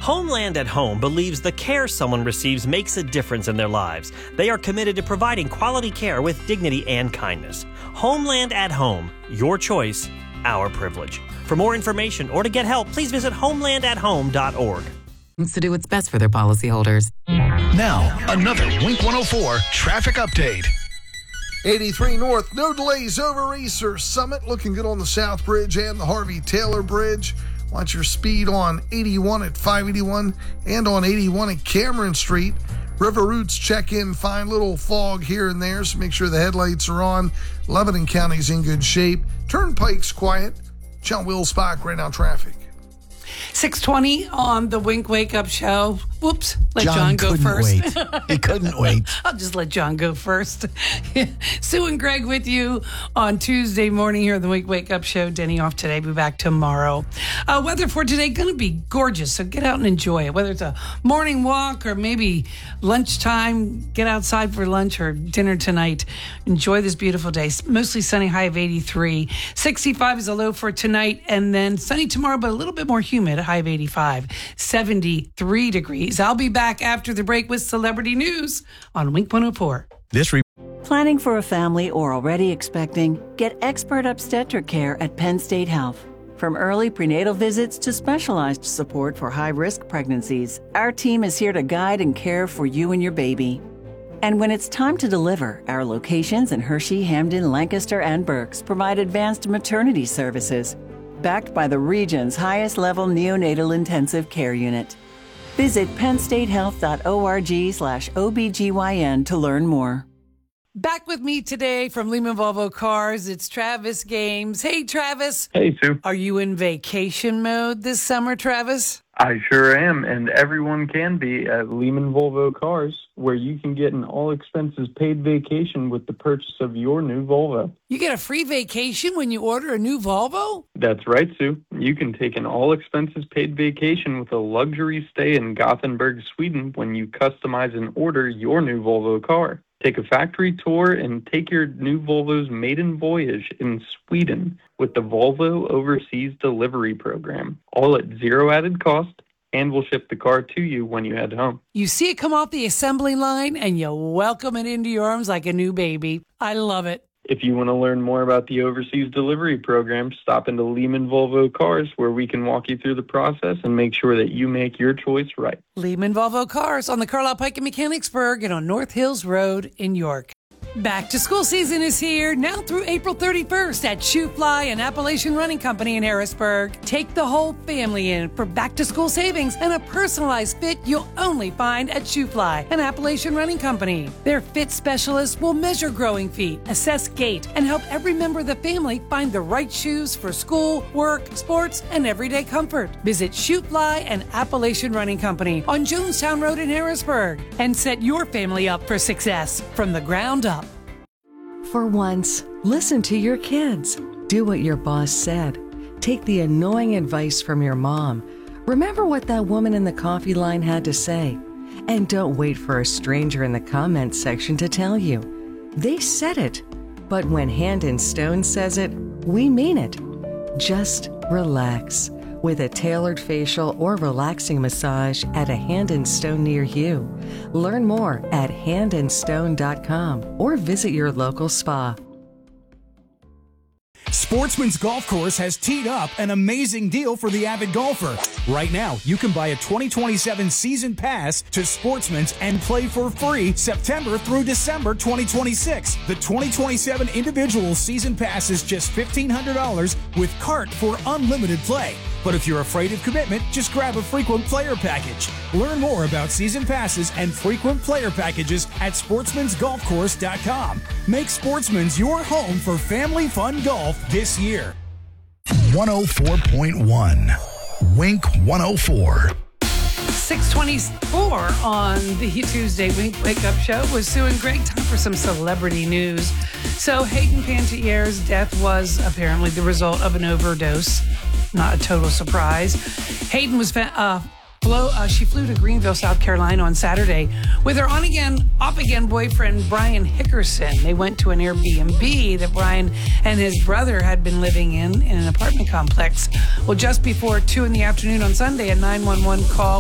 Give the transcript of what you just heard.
Homeland at Home believes the care someone receives makes a difference in their lives. They are committed to providing quality care with dignity and kindness. Homeland at Home, your choice, our privilege. For more information or to get help, please visit homelandathome.org. To do what's best for their policyholders. Now, another Wink 104 traffic update. 83 North, no delays over Easter Summit. Looking good on the South Bridge and the Harvey Taylor Bridge. Watch your speed on 81 at 581 and on 81 at Cameron Street. River routes check in fine, little fog here and there, so make sure the headlights are on. Lebanon County's in good shape. Turnpike's quiet. John Will Spock right now traffic. 6:20 on the Wink Wake Up Show. Whoops. Let John go first. He couldn't wait. I'll just let John go first. Sue and Greg with you on Tuesday morning here on the Wink Wake Up Show. Denny off today. Be back tomorrow. Weather for today going to be gorgeous, so get out and enjoy it. Whether it's a morning walk or maybe lunchtime, get outside for lunch or dinner tonight. Enjoy this beautiful day. Mostly sunny, high of 83. 65 is a low for tonight, and then sunny tomorrow, but a little bit more humid, a high of 85. 73 degrees. I'll be back after the break with celebrity news on Wink 104. Planning for a family or already expecting? Get expert obstetric care at Penn State Health. From early prenatal visits to specialized support for high-risk pregnancies, our team is here to guide and care for you and your baby. And when it's time to deliver, our locations in Hershey, Hamden, Lancaster, and Berks provide advanced maternity services, backed by the region's highest-level neonatal intensive care unit. Visit pennstatehealth.org/OBGYN to learn more. Back with me today from Lehman Volvo Cars, it's Travis Games. Hey, Travis. Hey, Sue. Are you in vacation mode this summer, Travis? I sure am, and everyone can be at Lehman Volvo Cars, where you can get an all-expenses-paid vacation with the purchase of your new Volvo. You get a free vacation when you order a new Volvo? That's right, Sue. You can take an all-expenses-paid vacation with a luxury stay in Gothenburg, Sweden when you customize and order your new Volvo car. Take a factory tour and take your new Volvo's maiden voyage in Sweden with the Volvo Overseas Delivery Program, all at zero added cost, and we'll ship the car to you when you head home. You see it come off the assembly line and you welcome it into your arms like a new baby. I love it. If you want to learn more about the Overseas Delivery Program, stop into Lehman Volvo Cars, where we can walk you through the process and make sure that you make your choice right. Lehman Volvo Cars on the Carlisle Pike in Mechanicsburg and on North Hills Road in York. Back to school season is here, now through April 31st at Shoe Fly and Appalachian Running Company in Harrisburg. Take the whole family in for back to school savings and a personalized fit you'll only find at Shoe Fly and Appalachian Running Company. Their fit specialists will measure growing feet, assess gait, and help every member of the family find the right shoes for school, work, sports, and everyday comfort. Visit Shoe Fly and Appalachian Running Company on Jonestown Road in Harrisburg and set your family up for success from the ground up. For once, listen to your kids. Do what your boss said. Take the annoying advice from your mom. Remember what that woman in the coffee line had to say. And don't wait for a stranger in the comments section to tell you. They said it. But when Hand and Stone says it, we mean it. Just relax with a tailored facial or relaxing massage at a Hand and Stone near you. Learn more at handandstone.com or visit your local spa. Sportsman's Golf Course has teed up an amazing deal for the avid golfer. Right now, you can buy a 2027 season pass to Sportsman's and play for free September through December 2026. The 2027 individual season pass is just $1,500 with cart for unlimited play. But if you're afraid of commitment, just grab a frequent player package. Learn more about season passes and frequent player packages at sportsmansgolfcourse.com. Make Sportsman's your home for family fun golf this year. 104.1 Wink 104. 6:24 on the Tuesday Wink Wake Up Show with Sue and Greg. Time for some celebrity news. So Hayden Panettiere's death was apparently the result of an overdose. Not a total surprise. Hayden was she flew to Greenville, South Carolina on Saturday with her on-again, off-again boyfriend, Brian Hickerson. They went to an Airbnb that Brian and his brother had been living in an apartment complex. Well, just before 2 in the afternoon on Sunday, a 911 call